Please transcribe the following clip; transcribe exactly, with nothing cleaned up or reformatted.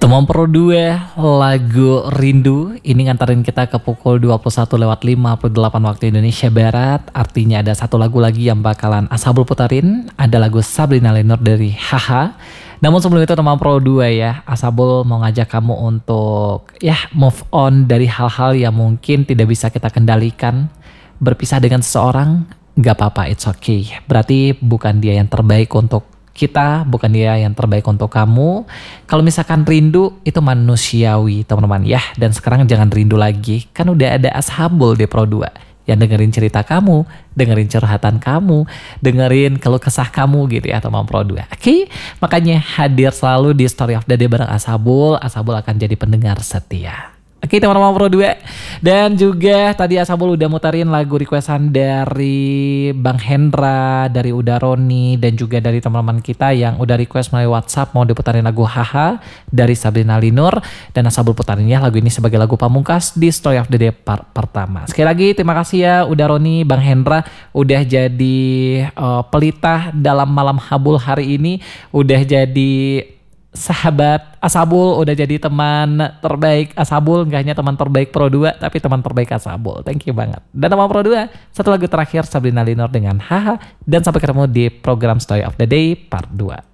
Teman Pro dua lagu Rindu ini nganterin kita ke pukul dua puluh satu lewat lima puluh delapan waktu Indonesia Barat. Artinya ada satu lagu lagi yang bakalan Ashabul putarin. Ada lagu Sabrina Lenor dari Haha. Namun sebelum itu teman Pro dua ya, Ashabul mau ngajak kamu untuk ya move on dari hal-hal yang mungkin tidak bisa kita kendalikan. Berpisah dengan seseorang gak apa-apa, it's okay. Berarti bukan dia yang terbaik untuk kita, bukan dia yang terbaik untuk kamu. Kalau misalkan rindu itu manusiawi teman-teman ya. Dan sekarang jangan rindu lagi, kan udah ada Ashabul di Pro dua yang dengerin cerita kamu, dengerin curhatan kamu, dengerin keluh kesah kamu gitu ya teman Pro dua. Oke, okay? Makanya hadir selalu di Story of the Day bareng Ashabul. Ashabul akan jadi pendengar setia. Oke teman-teman Pro dua. Dan juga tadi Ashabul udah muterin lagu requestan dari Bang Hendra, dari Udaroni, dan juga dari teman-teman kita yang udah request melalui WhatsApp mau diputarin lagu Haha dari Sabrina Lenor. Dan Ashabul putarin ya lagu ini sebagai lagu pamungkas di Story of the Day part pertama. Sekali lagi terima kasih ya Udaroni, Bang Hendra udah jadi uh, pelita dalam malam Habul hari ini. Udah jadi sahabat Ashabul, udah jadi teman terbaik Ashabul, gak hanya teman terbaik Pro dua tapi teman terbaik Ashabul. Thank you banget. Dan teman Pro dua, satu lagu terakhir Sabrina Lenor dengan Haha, dan sampai ketemu di program Story of the Day part dua.